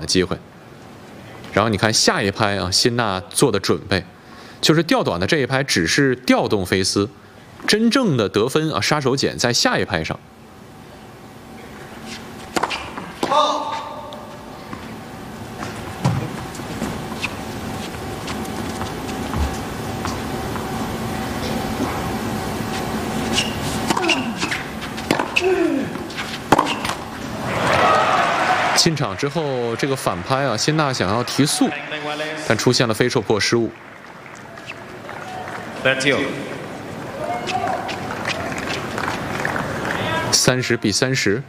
机会。然后你看下一拍啊，辛纳做的准备，就是调短的这一拍只是调动菲斯，真正的得分啊杀手锏在下一拍上。进场之后，这个反拍啊，辛纳想要提速，但出现了非受迫失误。30-30，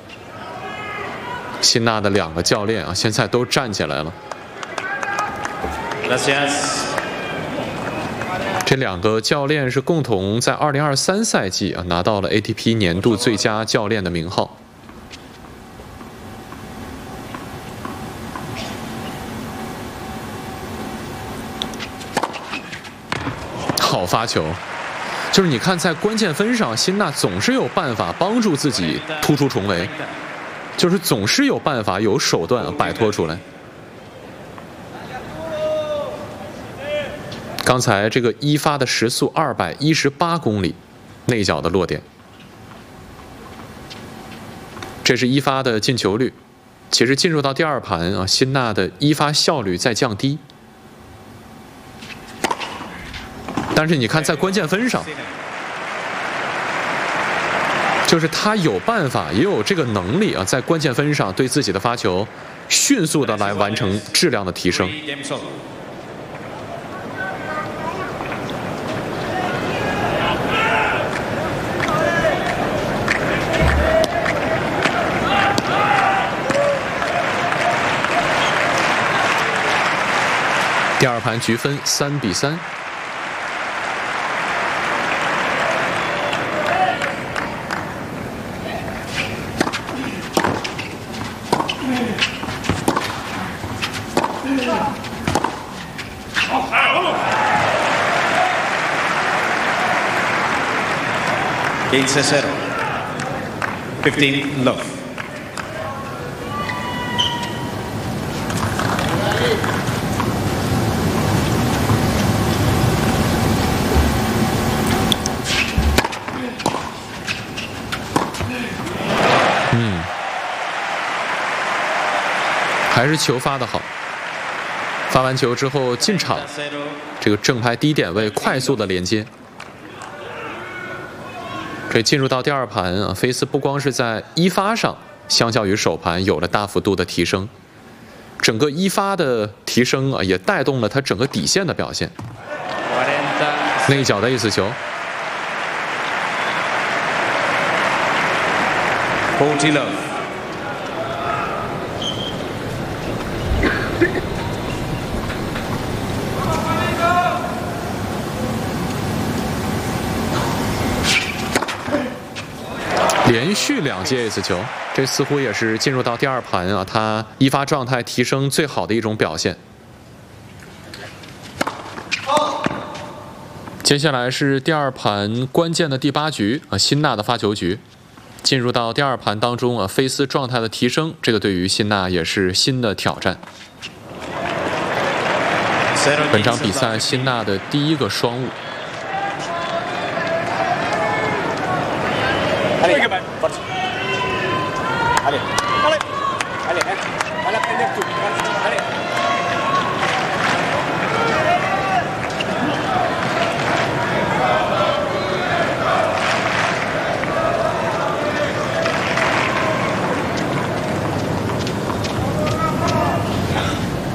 辛纳的2个教练啊，现在都站起来了。这2个教练是共同在2023赛季啊拿到了 ATP 年度最佳教练的名号。好发球，就是你看在关键分上，辛纳总是有办法帮助自己突出重围，就是总是有办法有手段摆脱出来。刚才这个一发的时速218公里，内角的落点，这是一发的进球率。其实进入到第2盘啊，辛纳的一发效率在降低。但是你看，在关键分上，就是他有办法，也有这个能力啊，在关键分上对自己的发球迅速的来完成质量的提升。第2盘局分3-3。 15-0, 15 love. 음. 还是球发得好。发完球之后进场，这个正拍低点位快速的连接。这进入到第2盘啊，菲斯不光是在一发上，相较于首盘有了大幅度的提升，整个一发的提升啊，也带动了他整个底线的表现。内角的意思球。 40 love. 连续2记 ace 球，这似乎也是进入到第2盘啊，他一发状态提升最好的一种表现。接下来是第2盘关键的第8局啊，辛纳的发球局。进入到第2盘当中啊，菲斯状态的提升，这个对于辛纳也是新的挑战。本场比赛辛纳的第1个双误。